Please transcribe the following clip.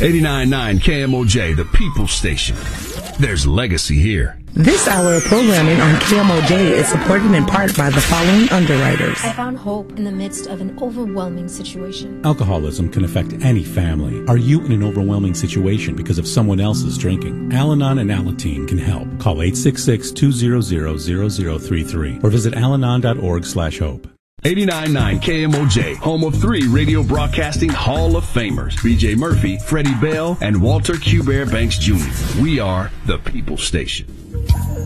89.9 KMOJ, the People Station. There's legacy here. This hour of programming on KMOJ is supported in part by the following underwriters. I found hope in the midst of an overwhelming situation. Alcoholism can affect any family. Are you in an overwhelming situation because of someone else's drinking? Al-Anon and Alateen can help. Call 866-200-0033 or visit alanon.org/hope. 89.9 KMOJ, home of 3 radio broadcasting Hall of Famers, B.J. Murphy, Freddie Bell, and Walter Q. Bear Banks Jr. We are the People Station.